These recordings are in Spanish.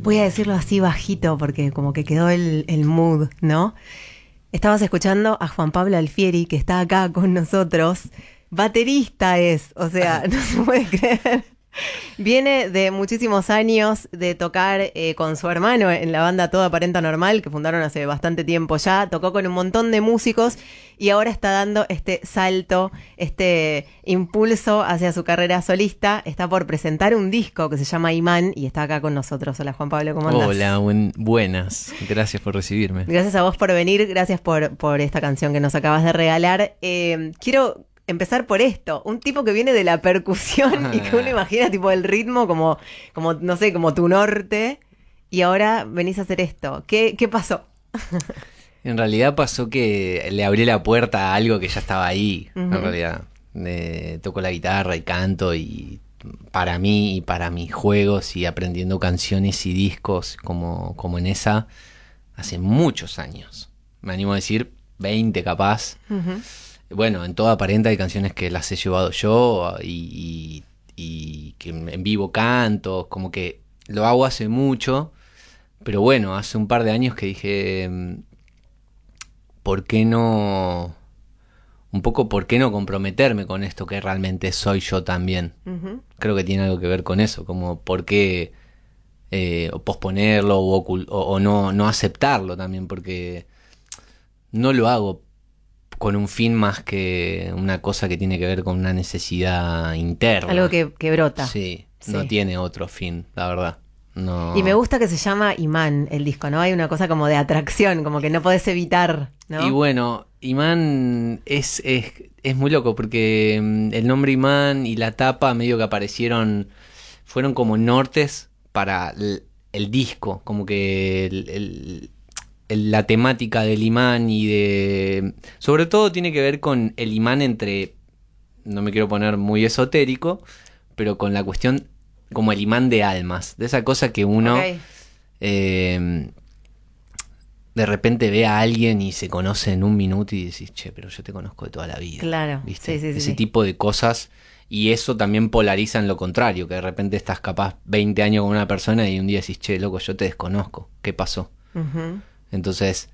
Voy a decirlo así bajito porque como que quedó el mood, ¿no? Estabas escuchando a Juan Pablo Alfieri, que está acá con nosotros. Baterista es, o sea, no se puede creer. Viene de muchísimos años de tocar con su hermano en la banda Todo Aparenta Normal, que fundaron hace bastante tiempo ya. Tocó con un montón de músicos y ahora está dando este salto, este impulso hacia su carrera solista. Está por presentar un disco que se llama Imán y está acá con nosotros. Hola Juan Pablo, ¿cómo andás? Hola, buenas. Gracias por recibirme. Gracias a vos por venir, gracias por esta canción que nos acabas de regalar. Quiero empezar por esto, un tipo que viene de la percusión y que uno imagina tipo el ritmo como no sé, como tu norte, y ahora venís a hacer esto. ¿Qué pasó? En realidad pasó que le abrí la puerta a algo que ya estaba ahí, en realidad. Toco la guitarra y canto y para mí y para mis juegos y aprendiendo canciones y discos como en esa, hace muchos años. Me animo a decir 20 capaz. Bueno, en Todo Aparenta hay canciones que las he llevado yo y que en vivo canto, como que lo hago hace mucho, pero bueno, hace un par de años que dije, ¿por qué no comprometerme con esto que realmente soy yo también? Creo que tiene algo que ver con eso, como por qué posponerlo o no aceptarlo también, porque no lo hago con un fin más que una cosa que tiene que ver con una necesidad interna. Algo que brota. Sí, no tiene otro fin, la verdad. No. Y me gusta que se llama Imán el disco, ¿no? Hay una cosa como de atracción, como que no podés evitar, ¿no? Y bueno, Imán es muy loco porque el nombre Imán y la tapa medio que fueron como nortes para el disco, como que la temática del imán sobre todo tiene que ver con el imán no me quiero poner muy esotérico, pero con la cuestión como el imán de almas, de esa cosa que uno de repente ve a alguien y se conoce en un minuto y decís, che, pero yo te conozco de toda la vida. Claro, ¿viste? sí. Ese tipo de cosas, y eso también polariza en lo contrario, que de repente estás capaz 20 años con una persona y un día decís, che, loco, yo te desconozco, ¿qué pasó? Entonces,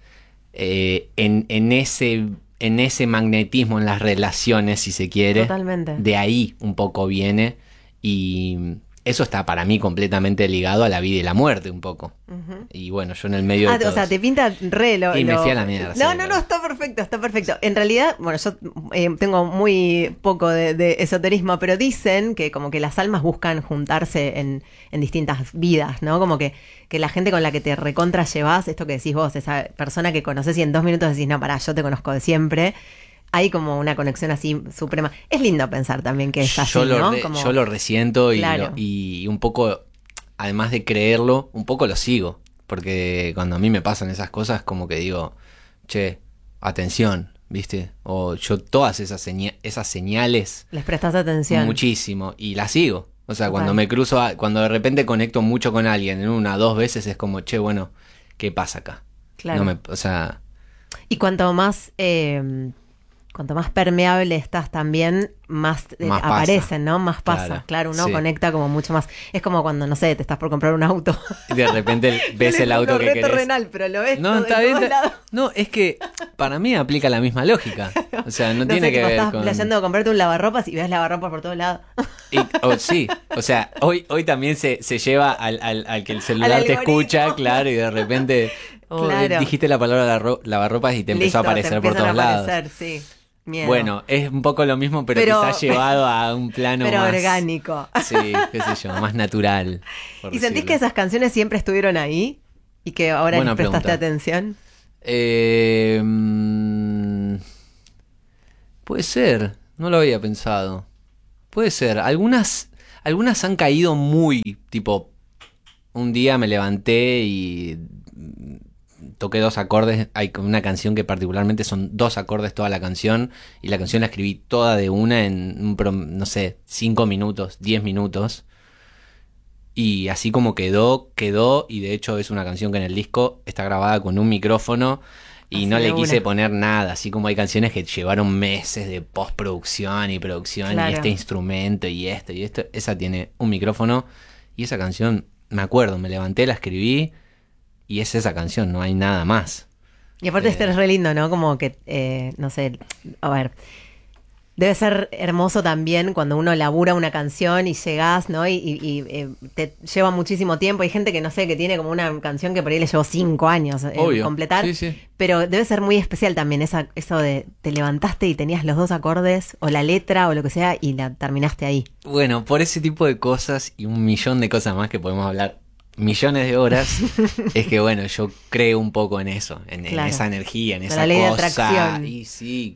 en ese magnetismo en las relaciones, si se quiere, totalmente, de ahí un poco viene, y eso está para mí completamente ligado a la vida y la muerte un poco. Y bueno, yo en el medio de o sea, te pinta re y me fui a la mierda. No, está perfecto. En realidad, bueno, yo tengo muy poco de esoterismo, pero dicen que como que las almas buscan juntarse en distintas vidas, ¿no? Como que la gente con la que te recontra llevas, esto que decís vos, esa persona que conoces y en 2 minutos decís, no, pará, yo te conozco de siempre. Hay como una conexión así suprema. Es lindo pensar también que es así, ¿no? Yo lo resiento claro. y un poco, además de creerlo, un poco lo sigo. Porque cuando a mí me pasan esas cosas, como que digo, che, atención, ¿viste? O yo todas esas señales... Les prestas atención. Muchísimo, y las sigo. O sea, cuando me cruzo, cuando de repente conecto mucho con alguien, en 1 o 2 veces es como, che, bueno, ¿qué pasa acá? Claro. O sea... Y cuanto más permeable estás también, más aparecen, ¿no? Más pasa. Claro, uno conecta como mucho más. Es como cuando, no sé, te estás por comprar un auto. Y de repente ves el auto que querés. Renal, pero lo ves no, todo está de bien, todos lados. No, es que para mí aplica la misma lógica. O sea, no tiene sé, que ver estás con... playando a comprarte un lavarropas y ves lavarropas por todos lados. Sí, o sea, hoy también se lleva al que el celular te escucha, claro, y de repente dijiste la palabra lavarropas y te empezó a aparecer por todos lados. Sí. Miedo. Bueno, es un poco lo mismo, pero quizás llevado a un plano pero más... orgánico. Sí, qué sé yo, más natural. ¿Y sentís que esas canciones siempre estuvieron ahí? ¿Y que ahora les prestaste atención? Puede ser, no lo había pensado. Puede ser, algunas han caído muy, tipo, un día me levanté y... toqué 2 acordes, hay una canción que particularmente son 2 acordes toda la canción, y la canción la escribí toda de una en, no sé, 5 minutos, 10 minutos, y así como quedó, y de hecho es una canción que en el disco está grabada con un micrófono, y así no le quise poner nada, así como hay canciones que llevaron meses de postproducción y producción, claro, y este instrumento y esto, esa tiene un micrófono, y esa canción me acuerdo, me levanté, la escribí y es esa canción, no hay nada más. Y aparte este es re lindo, ¿no? Como que, no sé, a ver, debe ser hermoso también cuando uno labura una canción y llegás, ¿no? Y te lleva muchísimo tiempo. Hay gente que, no sé, que tiene como una canción que por ahí le llevó 5 años completar. Sí, sí. Pero debe ser muy especial también eso de te levantaste y tenías los 2 acordes, o la letra, o lo que sea, y la terminaste ahí. Bueno, por ese tipo de cosas y un millón de cosas más que podemos hablar millones de horas, es que bueno, yo creo un poco en eso, en esa energía, en esa la ley cosa. De atracción. Y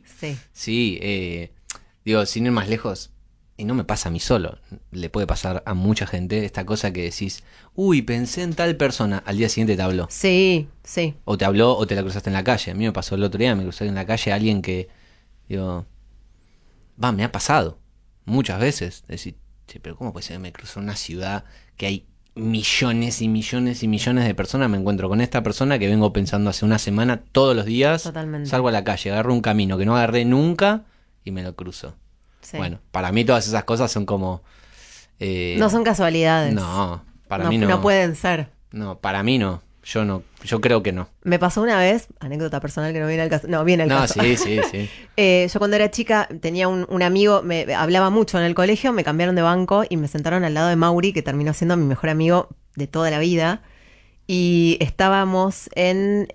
sí, digo, sin ir más lejos, y no me pasa a mí solo, le puede pasar a mucha gente esta cosa que decís, uy, pensé en tal persona, al día siguiente te habló. Sí. O te habló o te la cruzaste en la calle. A mí me pasó el otro día, me crucé en la calle a alguien que, digo, me ha pasado muchas veces. Decir, che, pero ¿cómo puede ser? Me cruzó en una ciudad que hay millones y millones y millones de personas. Me encuentro con esta persona que vengo pensando hace una semana todos los días. Totalmente. Salgo a la calle, agarro un camino que no agarré nunca y me lo cruzo. Sí. Bueno, para mí todas esas cosas son como... no son casualidades. No, para mí no. No pueden ser. No, para mí no. Yo creo que no. Me pasó una vez, anécdota personal que no viene al caso. No, viene al caso. Sí. Yo cuando era chica tenía un amigo, me hablaba mucho en el colegio, me cambiaron de banco y me sentaron al lado de Mauri, que terminó siendo mi mejor amigo de toda la vida. Y estábamos en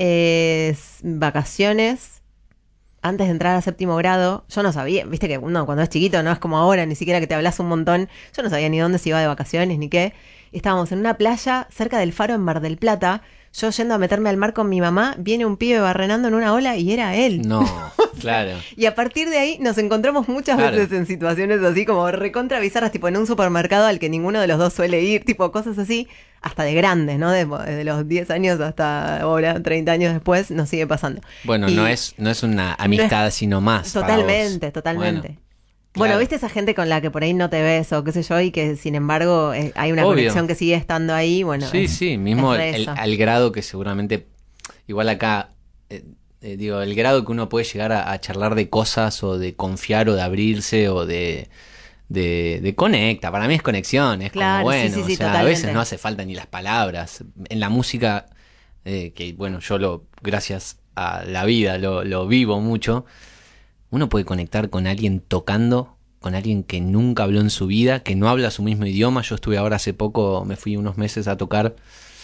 vacaciones antes de entrar a 7º grado. Yo no sabía, viste que uno cuando es chiquito no es como ahora, ni siquiera que te hablas un montón. Yo no sabía ni dónde se iba de vacaciones ni qué. Estábamos en una playa cerca del Faro en Mar del Plata. Yo yendo a meterme al mar con mi mamá, viene un pibe barrenando en una ola y era él. No, claro. Y a partir de ahí nos encontramos muchas veces en situaciones así como recontra bizarras, tipo en un supermercado al que ninguno de los dos suele ir, tipo cosas así, hasta de grandes, ¿no? Desde los 10 años hasta ahora, 30 años después, nos sigue pasando. Bueno, no es una amistad, sino más. Totalmente. Bueno, claro. ¿viste esa gente con la que por ahí no te ves o qué sé yo y que sin embargo hay una conexión que sigue estando ahí? Bueno, sí, mismo al grado que seguramente, igual acá, digo, el grado que uno puede llegar a charlar de cosas o de confiar o de abrirse o de conecta. Para mí es conexión, es claro, como bueno, o sea, a veces no hace falta ni las palabras. En la música, que bueno, yo gracias a la vida lo vivo mucho. Uno puede conectar con alguien tocando, con alguien que nunca habló en su vida, que no habla su mismo idioma. Yo estuve ahora hace poco, me fui unos meses a tocar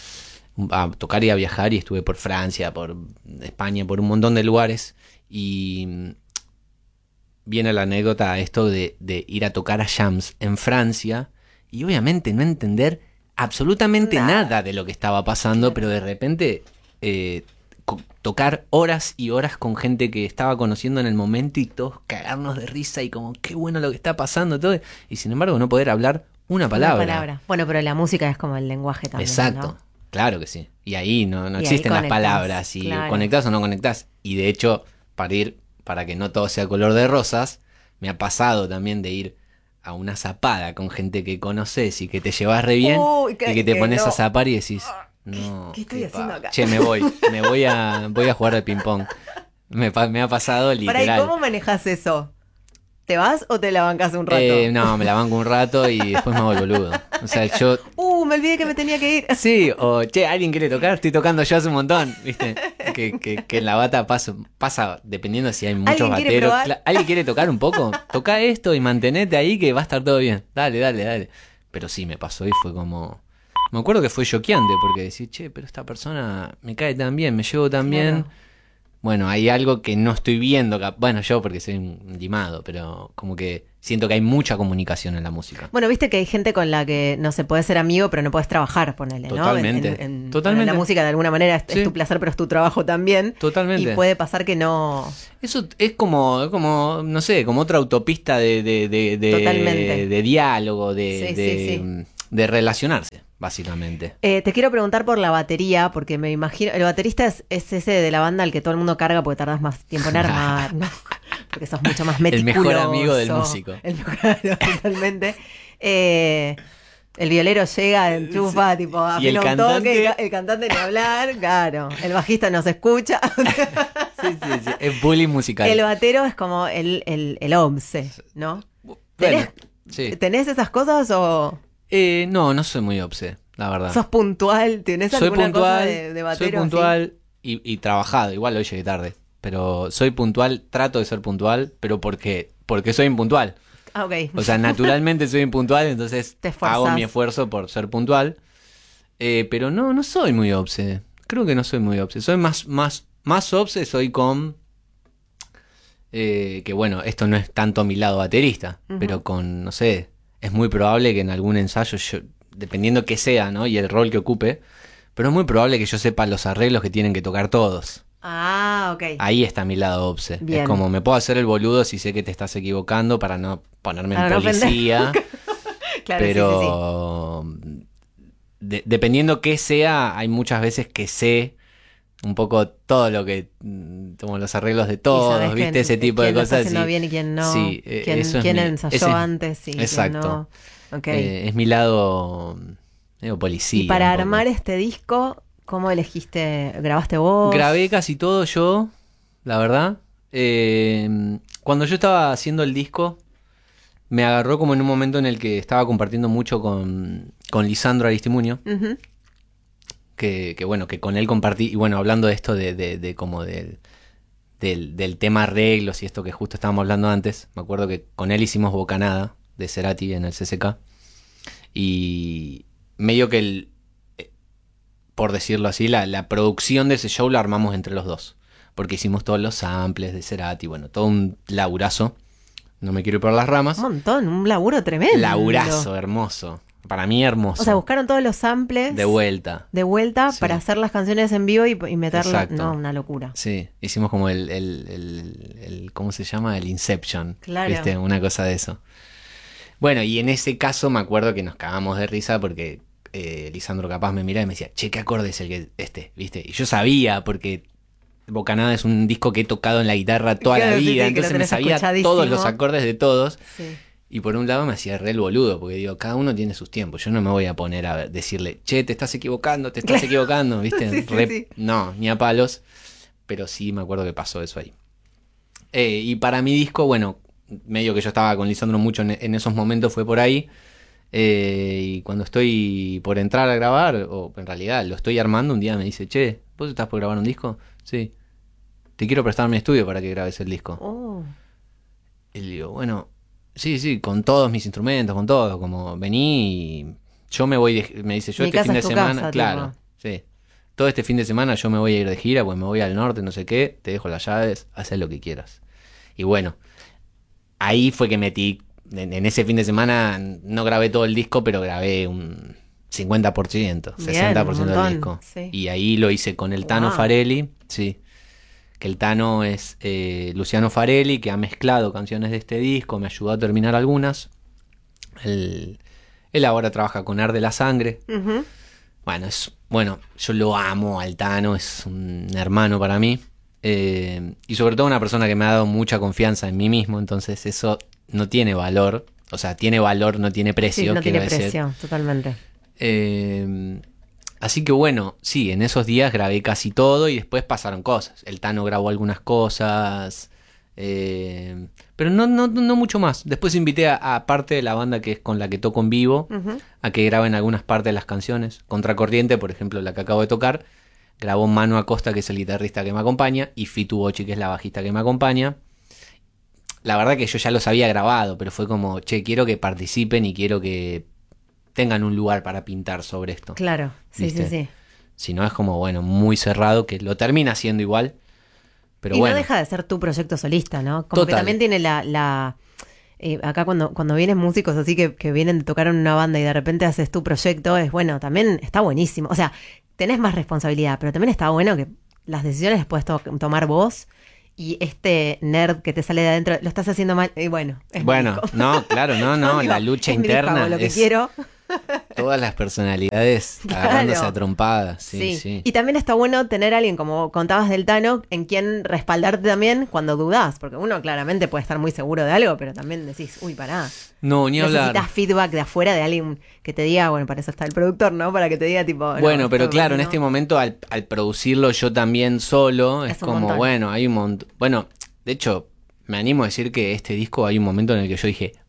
y a viajar, y estuve por Francia, por España, por un montón de lugares. Y viene la anécdota a esto de ir a tocar a jams en Francia y obviamente no entender absolutamente nada de lo que estaba pasando, pero de repente... tocar horas y horas con gente que estaba conociendo en el momento y todos cagarnos de risa y como qué bueno lo que está pasando todo, y sin embargo no poder hablar una palabra. Bueno, pero la música es como el lenguaje también. Exacto, ¿no? Claro que sí. Y ahí no existen las palabras y conectás o no conectás. Y de hecho, para que no todo sea color de rosas, me ha pasado también de ir a una zapada con gente que conoces y que te llevas re bien y que te pones a zapar y decís... No, ¿Qué estoy haciendo acá? Che, voy a jugar al ping pong. Me ha pasado literal. ¿Y cómo manejas eso? ¿Te vas o te la bancas un rato? No, me la banco un rato y después me hago el boludo. O sea, yo... me olvidé que me tenía que ir. Sí, o che, ¿alguien quiere tocar? Estoy tocando yo hace un montón, ¿viste? Que en la bata pasa dependiendo si hay muchos bateros. ¿Alguien quiere tocar un poco? Toca esto y mantenete ahí que va a estar todo bien. Dale. Pero sí, me pasó y fue como... Me acuerdo que fue choqueante porque decir, che, pero esta persona me cae tan bien, me llevo tan bien. Bueno, hay algo que no estoy viendo. Bueno, yo porque soy un limado, pero como que siento que hay mucha comunicación en la música. Bueno, viste que hay gente con la que no se puede ser amigo, pero no puedes trabajar, ponele, ¿no? Totalmente. En la música de alguna manera es tu placer, pero es tu trabajo también. Totalmente. Y puede pasar que no... Eso es como no sé, como otra autopista de diálogo, de relacionarse, básicamente. Te quiero preguntar por la batería, porque me imagino... El baterista es ese de la banda al que todo el mundo carga porque tardas más tiempo en armar, ¿no? Porque sos mucho más meticuloso. El mejor amigo del músico. Claro, totalmente. El violero llega, enchufa, tipo, afina un toque, el cantante ni hablar, claro. El bajista no se escucha. Sí. Es bullying musical. El batero es como el obse, ¿no? Bueno, ¿Tenés esas cosas o...? No soy muy obse. la verdad. ¿Sos puntual? ¿Tenés Soy alguna puntual, cosa de batero? soy puntual y trabajado. Igual hoy llegué tarde. Pero soy puntual, trato de ser puntual, pero porque soy impuntual. Ah, ok. O sea, naturalmente soy impuntual, entonces Te esforzás. hago mi esfuerzo por ser puntual. Pero no soy muy obse. Creo que no soy muy obse. Soy más obse, soy con... que bueno, esto no es tanto mi lado baterista, pero con, no sé, es muy probable que en algún ensayo, yo, dependiendo que sea, ¿no? Y el rol que ocupe, pero es muy probable que yo sepa los arreglos que tienen que tocar todos. Ah, ok. Ahí está mi lado obse. Bien. Es como me puedo hacer el boludo si sé que te estás equivocando para no ponerme en Para no policía. Claro, Pero dependiendo qué sea, hay muchas veces que sé un poco todo lo que, como los arreglos de todos, ¿viste? Ese tipo de quién lo cosas. está haciendo bien y quién no. Sí, quién ensayó antes y exacto. quién no. Okay. Es mi lado medio policía. Y para armar este disco, ¿cómo elegiste? ¿Grabaste vos? Grabé casi todo yo, la verdad. Cuando yo estaba haciendo el disco, me agarró como en un momento en el que estaba compartiendo mucho con Lisandro Aristimuño. Uh-huh. Que bueno, que con él compartí. Y bueno, hablando de esto de como del tema arreglos y esto que justo estábamos hablando antes, me acuerdo que con él hicimos Bocanada de Cerati en el CCK. Y medio que por decirlo así, la producción de ese show la armamos entre los dos. Porque hicimos todos los samples de Cerati, bueno, todo un laburazo. No me quiero ir por las ramas. Un montón, un laburo tremendo. Laburazo, hermoso. Para mí hermoso. O sea, buscaron todos los samples. De vuelta. Sí. Para hacer las canciones en vivo y meterlo. Exacto. No, una locura. Sí, hicimos como el ¿cómo se llama? El Inception. Claro. ¿Viste? Una cosa de eso. Bueno, y en ese caso me acuerdo que nos cagamos de risa porque Lisandro capaz me miraba y me decía, che, ¿qué acorde es el que ¿viste? Y yo sabía porque Bocanada es un disco que he tocado en la guitarra toda la vida, entonces me sabía todos los acordes de todos. Sí. Y por un lado me hacía re el boludo, porque digo, cada uno tiene sus tiempos. Yo no me voy a poner a decirle, che, te estás equivocando, ¿viste? Sí. No, ni a palos. Pero sí me acuerdo que pasó eso ahí. Y para mi disco, bueno, medio que yo estaba con Lisandro mucho en esos momentos, fue por ahí. Y cuando estoy por entrar a grabar, o en realidad lo estoy armando, un día me dice, che, ¿vos estás por grabar un disco? Sí. Te quiero prestar mi estudio para que grabes el disco. Oh. Y le digo, bueno... Sí, con todos mis instrumentos, con todo, como vení y yo me voy, me dice, yo este fin de semana, casa, claro, sí, todo este fin de semana yo me voy a ir de gira, pues me voy al norte, no sé qué, te dejo las llaves, haz lo que quieras. Y bueno, ahí fue que metí, en ese fin de semana no grabé todo el disco, pero grabé un 50%, 60% del disco. Sí. Y ahí lo hice con el Tano Farelli, sí. Que el Tano es Luciano Farelli, que ha mezclado canciones de este disco, me ayudó a terminar algunas. Él ahora trabaja con Arde la Sangre. Uh-huh. Bueno, yo lo amo al Tano, es un hermano para mí. Y sobre todo una persona que me ha dado mucha confianza en mí mismo, entonces eso no tiene valor. O sea, tiene valor, no tiene precio. Sí, no tiene precio, totalmente. Así que bueno, sí, en esos días grabé casi todo y después pasaron cosas. El Tano grabó algunas cosas, pero no mucho más. Después invité a parte de la banda que es con la que toco en vivo, uh-huh, a que graben algunas partes de las canciones. Contracorriente, por ejemplo, la que acabo de tocar, grabó Manu Acosta, que es el guitarrista que me acompaña, y Fitu Bochi, que es la bajista que me acompaña. La verdad que yo ya los había grabado, pero fue como, che, quiero que participen y quiero que tengan un lugar para pintar sobre esto. Claro, sí. Si no es como, bueno, muy cerrado, que lo termina siendo igual. Pero y bueno. No deja de ser tu proyecto solista, ¿no? Como Total. Que también tiene acá cuando vienen músicos así que vienen de tocar en una banda y de repente haces tu proyecto, es bueno, también está buenísimo. O sea, tenés más responsabilidad, pero también está bueno que las decisiones las puedes tomar vos. Y este nerd que te sale de adentro, lo estás haciendo mal. Y bueno, es bueno, no, claro, no, la lucha interna. Lo que quiero. Todas las personalidades agarrándose a trompadas. Sí. Y también está bueno tener a alguien, como contabas del Tano, en quien respaldarte también cuando dudás. Porque uno claramente puede estar muy seguro de algo, pero también decís, uy, pará. No, ni hablar. Necesitas feedback de afuera de alguien que te diga, bueno, para eso está el productor, ¿no? Para que te diga tipo... Bueno, no, pero claro, no. En este momento al producirlo yo también solo, es como, montón. Bueno, hay un montón... Bueno, de hecho, me animo a decir que este disco hay un momento en el que yo dije,